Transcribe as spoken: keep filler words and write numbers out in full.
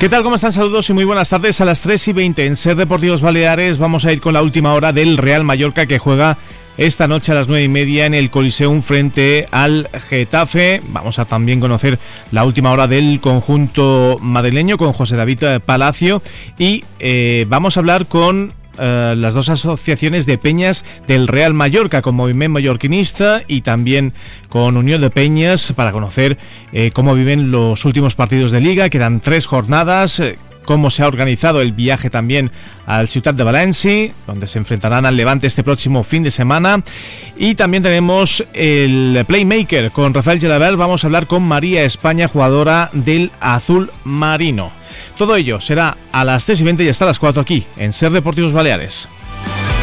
¿Qué tal? ¿Cómo están? Saludos y muy buenas tardes. A las tres y veinte en Ser Deportivos Baleares vamos a ir con la última hora del Real Mallorca, que juega esta noche a las nueve y media en el Coliseum frente al Getafe. Vamos a también conocer la última hora del conjunto madrileño con José David Palacio y eh, vamos a hablar con Uh, las dos asociaciones de peñas del Real Mallorca, con Moviment Mallorquinista y también con Unión de Peñas, para conocer eh, cómo viven los últimos partidos de Liga. Quedan tres jornadas, eh, cómo se ha organizado el viaje también al Ciutat de València, donde se enfrentarán al Levante este próximo fin de semana. Y también tenemos el Playmaker con Rafael Gelabert. Vamos a hablar con María España, jugadora del Azul Marino. Todo ello será a las tres y veinte y hasta las cuatro aquí en Ser Deportivos Baleares.